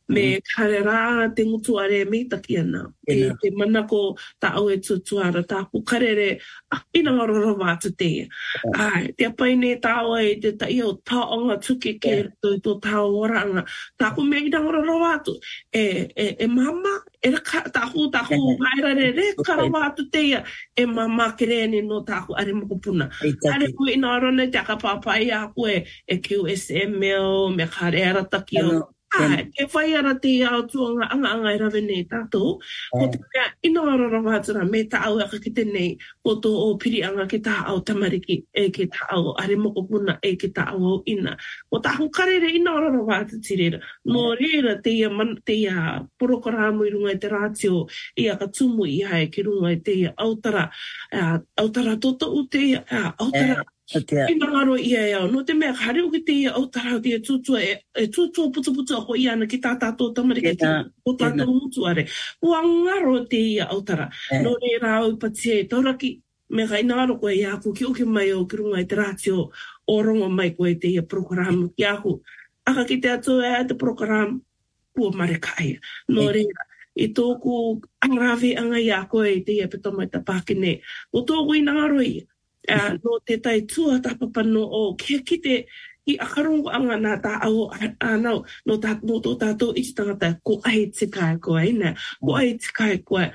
me kare rā te ngutu are me taki ana. E te mana ko ta au e tutuara, ta ku karere, ah, ina ngaroro wātu te. Ai, te apaine ta au e te ta iau taonga tuke ke to to ta oranga. Ta ku me ina ngaroro wātu. E, e, e mama, e raka, ta ku, ta ku, haira re re, kara wātu te ia. E mama kerene no ta ku are mokupuna. Are ku ina arone te aka papai a ku e, e Q S M L, me kare ara taki au. Ah, e whai ara te au tuanga anga anga e rawe nei tātou. Ko te mea ina arara wātara me ta au aka ki te nei ko tō o piri anga ki tā au tamariki e ki tā au are moko puna e ki tā au au ina. Ko tā hu karere ina arara wātara tirera. Nō reira te ia, man, te ia porokoramu i runga i te rātio i aka tumu i hae ki runga i te ia autara, uh, autara toto u te ia, uh, autara ina ngaro ia iau. No te mea kare o ki te ia autara te ia tutua e, e tutua putu putu ako i ana ki tā tātou tamariki o tātou mutu are. Ua ngaro te ia autara. No re rāu i patia e tauraki me ka ina ngaro koe i aku ki uke mai o ki runga i te rātio o rongo mai koe te ia prokaramu ki aku. Aka ki te atu e te prokaramu pua marekai. No reira. I tōku angrawe anga i a koe i te ia petomai ta Pākene. O tōku ina ngaro ia. Uh, no te tai tua tapapano o kia ki te i akarongo anga nā tā au anau no tā no tō tātou i tangata ko ai tikai koe ina ko ai tikai koe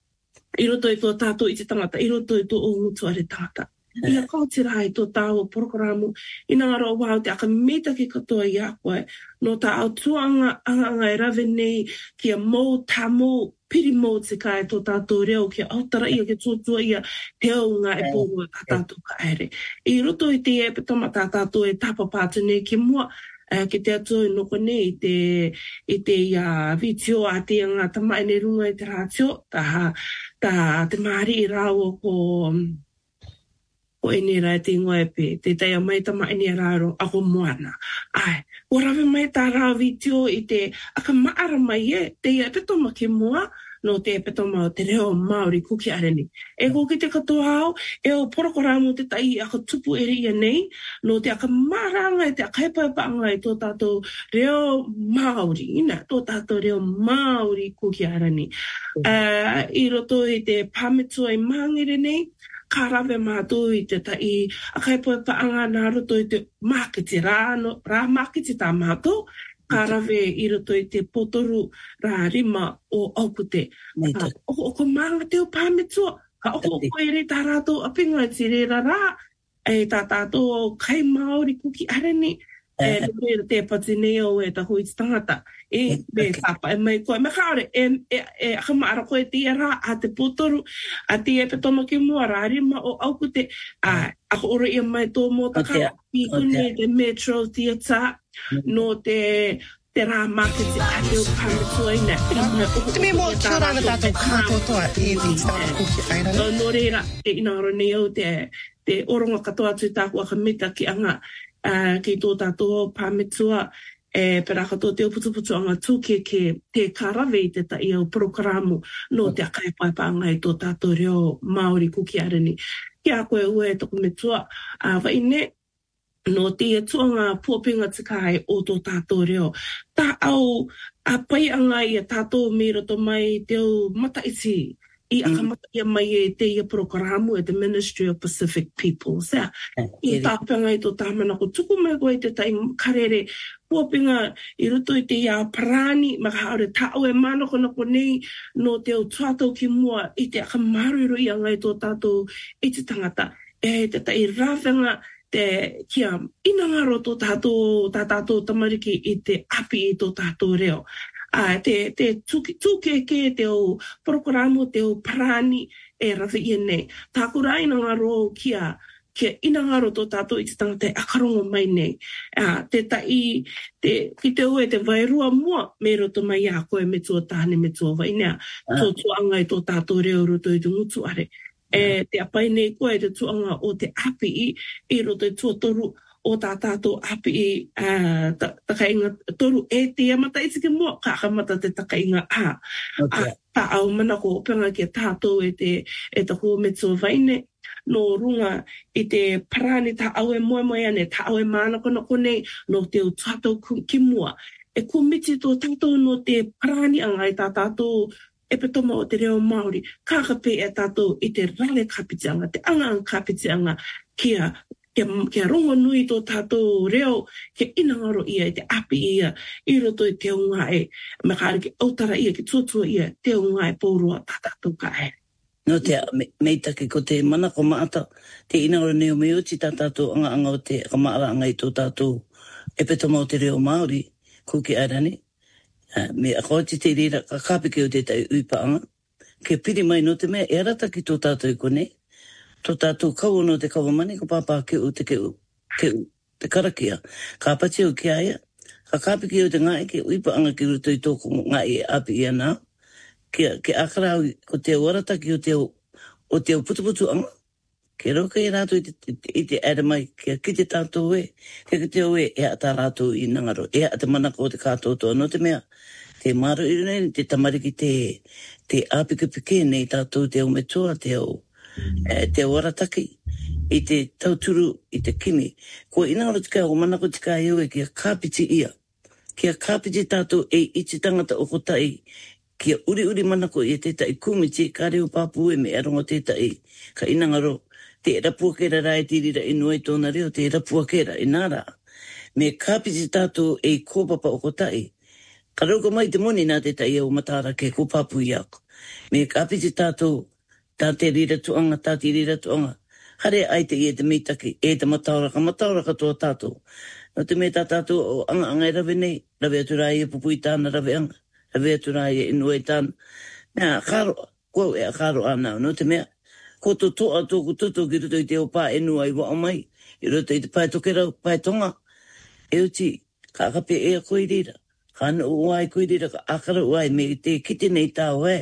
i roto i tō tātou i tangata i roto i tō o ngutu are tangata i a kautira ai tō tāu prokaramu i nga ngaro wau te aka meta ki katoa i a koe no tā au tuanga anga anga e rawe nei kia mō tā mō piri mō te kai tō tātou reo kia autara ia ke tōtua ia te aunga e pōrua tā tātou ka ere. I roto i te e petama tā tātou e tapa pātu nei ki mua uh, ki te atu i noko nei i te, i te uh, vitio a te anga tamai nei runga i te rātio tā, tā te maari i rāo ko ko ene rai te ingoa e pe, te teia mai tama ene raro ako moana. Ai, o rawe mai tā rao vitio i te aka maara mai e, te ia petoma ki mua, no te petoma o te reo Māori kuki areni. E ko ki te katoa au, e o porokoramu te tai aka tupu eri ia nei, no te aka maranga e te aka hepaepanga i tō tātou reo Māori, ina, tō tātou reo Māori kuki areni. Uh, I roto i te pāmetua i māngere nei, ka rawe mātou i te tai a kai poe paanga nā roto i te māketi rā, no, rā māketi tā mātou, ka rawe i roto i te potoru rā rima o aukute. Uh, oko, oko mānga teo pāmetua, ka oko koe re tā rātou apinga i te rera rā, e tā tātou kai Māori kuki areni, e te, te pati neo e ta hui tangata. E me tapa e mai koe. Me kaore, e, e, e akamaara koe te rā a te potoru, a te e petoma ki mua rā rima o aukute, a ako ora ia mai tō mō taka, i kune te Metro Theatre, no te te rā marketi a te o pāmetua ina. Te me mō tūranga tātou kātotoa e te tātou kuki airana. No reira, e ina ora neo te, te oronga katoa tui tāku aka mita ki anga, Uh, ki tō tātou pāmetua e peraka tō te uputuputu anga tūke ke te karawe i te tai au prokaramu no te akai paipanga i tō tātou reo Māori kuki areni. Ki a koe ue e tōku metua uh, waine no te tuanga puapinga tikai o tō tātou reo. Tā au a pai anga i a tātou me roto mai te au mataiti I akamata ia mai e te ia prokaramu e the Ministry of Pacific Peoples. Yeah. I tāpinga i tō tāmana ko tuku mai koe te tai karere puapinga i roto i te ia parani ma ka haore tāu e mana kona ko nei no te au tuatau ki mua i te akamaru i anga i tō tātou i te tangata. E te tai rāwhenga te kia inangaro tō tātou, tā tātou tamariki i te api i tō tātou reo. Uh, te, te tūke ke te o prokaramu, te o parani e rawe ia nei. Tā kura ina ngaro kia, kia ina ngaro tō tātou i te tangata e akarongo mai nei. Uh, te tai, te, ki te ue te wairua mua, me roto mai a koe me tua tāne me tua wainea. Tō tuanga i tō tātou reo roto i te ngutu are. E te apai nei koe te tuanga o te api i, i roto i tua toru o tā tātou api i uh, takainga toru e te amata i tike mua ka akamata te takainga a. Okay. A, tā au mana ko penga ki a tātou e te e tako me tō waine. no runga i te parani ta aue moe moe ane, ta aue mana kona kone no te utātou ki mua. E kumiti tō tātou no te parani anga i tā tātou e petoma o te reo Māori, kākape e tātou i te rale kapitianga, te anga ang kapitianga kia, kia, kia rongo nui tō tātou reo, kia inangaro ia i te api ia, i roto i te unga e, me kāre ki autara ia, ki tuatua ia, te unga e pōrua tā tātou ka e. No te me, meitake ko te mana ko maata, te inangaro neo me uti tā tātou anga anga o te kamaara anga i tō tātou e petoma o te reo Māori, kuki arani. Uh, me akoti te rira ka kāpike o te tai uipaanga. Ke piri mai no te mea e arata ki tō tātou i kone. Tō tātou kau no te kawamani ko pāpā ke u te ke u, ke u, te karakia. Ka pati o ki aia. Ka kāpike o te ngai ke uipaanga ki ruto i tōku ngai e api ia nā. Ke, ke akarau ko te warata ki o te o, o te o putuputu anga. Ke roka i rātou i te, i te aramai, ke ki te tātou e, ke ki te oe e a tā rātou i nangaro, e a te manako o te kātotoa. No te mea, te maro i rene, te tamariki te, te āpikapike nei tātou te o metua, te o, e, te o arataki, i te tauturu, i te kimi. Ko i nangaro tika o manako tika i oe, kia kāpiti ia. Kia kāpiti tātou e iti tangata o kotai, kia uri uri manako i te tai kumiti, ka reo pāpū e me arongo te tai, ka inangaro, te rapua kera rai tirira i nuai tōna reo, te rapua kera i nāra. Me kāpiti tātou e kōpapa o kotai. Ka rauka mai te moni nā te tai au matara ke ko papu i ako. Me kāpiti tātou tā te rira tuanga, tā te rira tuanga. Hare ai te i te meitaki, e te matauraka, matauraka tō tātou. No te me tā tātou o anga anga e rave nei, rave atu rai e pupu i tāna rave anga, rave atu rai e nuai tāna. Mea, karo, kua e a karo anau, no te mea. Ko tō toa tōku tuto ki ruto i te o pā e nua i wa o mai, i ruto i te pai toke rau, pai tonga. E uti, ka akape e a koe rira, ka anu uai koe rira, ka akara uai, me te kite nei tā oe.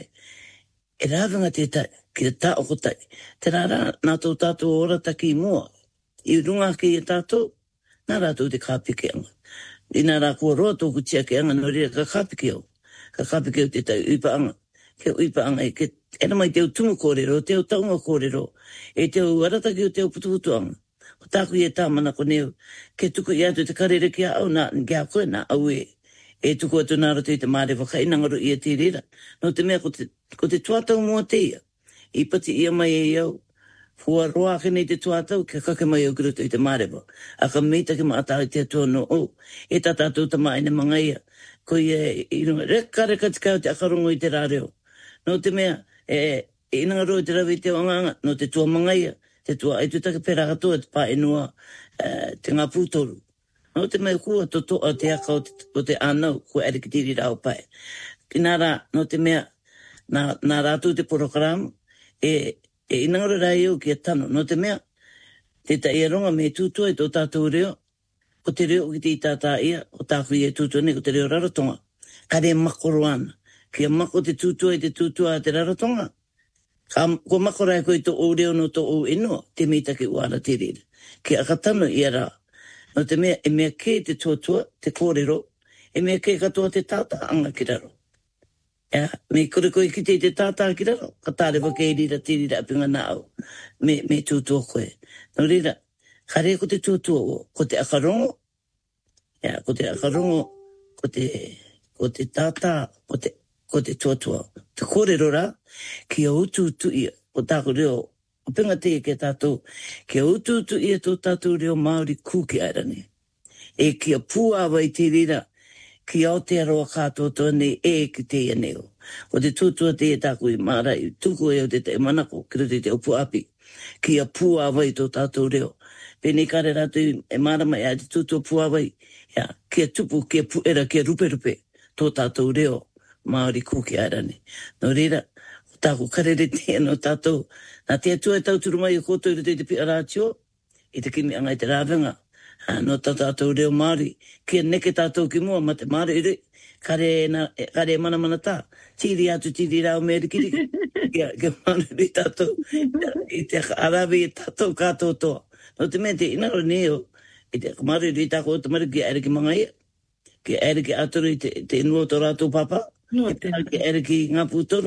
E rāwanga te tai, ki te tā o kotai. Te rāra, nā tō tātou ora taki i mua. I runga ki i tātou, nā rātou te kāpike anga. I nā rā kua roa tōku tia ke anga, no rira ka kāpike au. Ka kāpike au te tai uipa anga. Ke uipa anga e ke ena mai te o tumu kōrero, te o taunga kōrero, e te o arataki o te o putuputu anga. Ko tāku i e tāmana ko neo, ke tuku i atu te karere ki au nā, kia koe nā au e, e tuku atu nā roto i te mārewa, ka inangaro i e te rira. No te mea ko te, ko te tuatau mua te ia, i pati ia mai e iau, fua roa ke nei te tuatau, ke kake mai au kiroto i te mārewa. A ka meita ke maata i te atua no o, e tā tātou tama ene mga ia, ko i e, i runga, reka reka tikau te akarongo i te rāreo. No te mea, e, e inangaro i te rawi te wanganga, no te tua mangaia, te tua ai tutake pera katoa te pā enua e, te ngā pūtoru. No te mea kua to toa te aka o te, o te anau, kua ere ki tiri rao pai. Ki nā rā, no te mea, nā, nā rātou te porokaramu, e, e inangaro rai au ki a tano. No te mea, te ta ia ronga me tūtua i tō tātou reo, ko te reo ki te i tātā ia, o tāku i e tūtua ne, ko te reo rarotonga. Ka re makoro ana. Kia mako te tūtua i te tūtua a te rarotonga. Ka, ko makora e koe tō o reo no tō o inua, te meitake uara te rira. Kia akatano i a rā. No te mea, e mea ke te tuatua, te kōrero, e mea ke katoa te tātā anga ki raro. Ja, me kore koe ki te te tātā ki raro, ka tāre wake i rira te rira apinga nā au, me, me tūtua koe. No rira, ka rea ko te tūtua o, ko te akarongo, ja, ko te akarongo, ko te, ko te tātā, ko te ko te tuatua. Te kōrero rā, ki a ututu ia, o tāku reo, o pinga te ke tātou, ki a ututu ia tō tātou reo Māori kūki airane. E ki a pūawa i te rira, ki a o te aroa kātotoa nei e ki te ia neo. O te tuatua te e tāku i māra, i tuku e o te te manako, ki te te opu api, ki a pūawa i tō tātou reo. Pēnei kare rātu e marama e a te tuatua pūawa i, ja, ki a tupu, ki a puera, ki a rupe rupe, tō tātou reo. Māori kūki airane. No reira, o tāku karere te no tātou, nā te atua e tauturu mai o kōtou i te te pia rātio, i te kimi anga i te rāwenga, no tātou reo Māori, kia neke tātou ki mua, ma te Māori ire, kare, na, kare mana mana tā, tiri atu tiri rao me rikiri, kia, kia Māori ri tātou, i te arawe i tātou kātou toa. No te mea te inaro neo, i te Māori ri tākou o te mara kia ere ki mga ia, kia ere ki aturu i te, te inua tō rātou papa, No, te pā ki ere ki ngā pūtoru.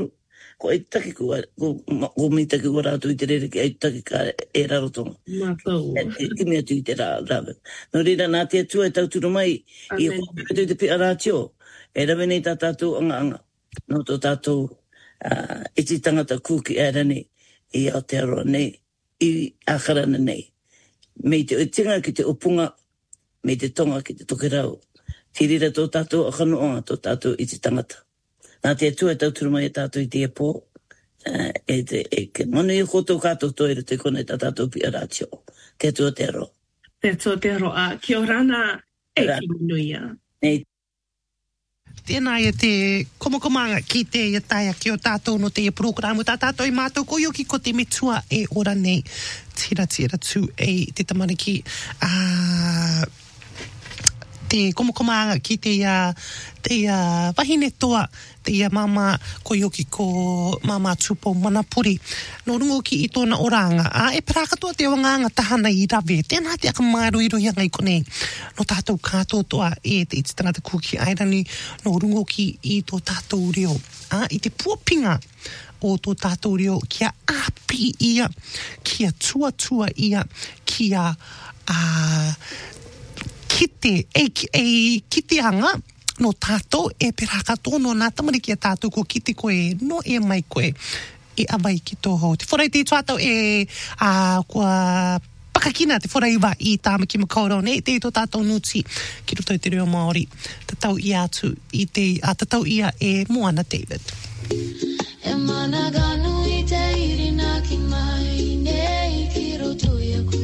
Ko ai taki ko ko mi taki ko rātou i te rere ki ai taki ka e rarotonga. Mātou. Ki mea tu i te rā rawe. No reira nā te atua e tauturu mai i o kōpito i te pia rātio. E rawe nei tā tātou anga anga. No tō tātou e ti tangata kūki e rane i Aotearoa nei, i Akarana nei. Mei te oitinga ki te opunga, mei te tonga ki te tokerau. Tirira tō tātou a kanoonga tō tātou i te tangata. Nā te atua e tauturu mai e tātou i te epo, uh, e te e ke manu i koto kātou toere te kone tā tātou pi a rātio. Te atua te aro. Te atua te aro a ki o rana e ki munuia. Nei. Tēnā e te komokomanga ki te ia taia ki o tātou no te ia programu. Tā tātou i mātou ko yoki ko te metua e ora nei. Tira tira tu e te tamariki. Uh, te komokomanga ki te ia te ia wahine toa te ia mama ko yoki ko mama tupo manapuri no rungo ki i tōna oranga a e parakatoa te wanganga tahana i rawe tēnā te akamaru i rohianga i konei no tātou kātou toa e te iti tangata kuki airani no rungo ki i tō tātou reo a i te puapinga o tō tātou reo kia api ia kia tuatua ia kia a kite, e, e kite anga no tātou e peraka tōno nā tamariki a tātou ko kite koe no e mai koe e awai ki tōho. Te wharai te tuatau e a kua pakakina te wharai wa i tāmaki makaurau nei te tō tātou nuti ki roto i te reo Māori. Tatau i atu i te, a tatau ia e Moana David. E mana ganu i te irina ki mai nei ki roto i aku.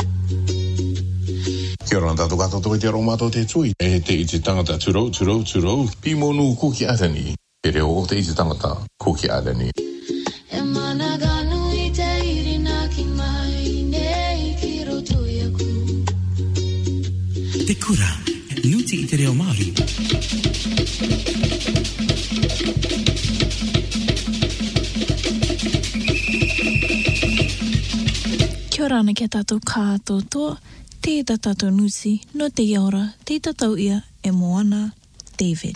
Kia ora tātou kātou tō i te aromato te tui. E te i te tangata turou, turou, turou. Pi monu kuki arani. E reo o te i te tangata kuki arani. E mana ganu i te irina ki mai nei ki roto i aku. Te kura, nuti i te reo Māori. Kia ora ana kia tātou kātou toa. Te tātou nusi, no te iaora, te tātou ia e Moana David.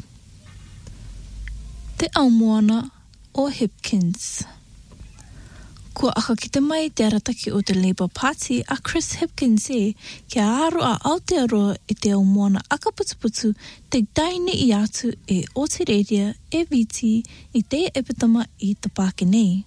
Te au Moana o Hipkins. Kua aka ki te mai te arataki o te Labour Party a Chris Hipkins e kia aro a Aotearoa i te au Moana aka putuputu te daine i atu e Otereria e Viti i te epitama i te Pāke nei.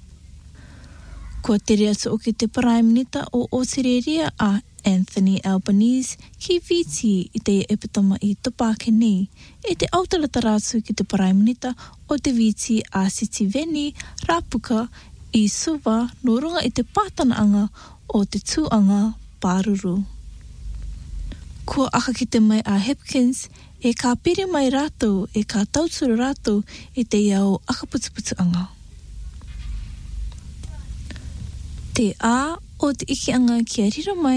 Kua tere atu o ki te Prime Minister o Otereria a Anthony Albanese ki Viti i te epitama i te Pāke nei e te autarata rātu ki te Prime Minister o te Viti a Sitiveni Rapuka i Suva no runga i te pātanaanga o te tūanga Pāruru. Kua aka ki te mai a Hipkins e ka pere mai rātou e ka tautura rātou i te iau akaputuputuanga. Te ā o te ikianga kia rira mai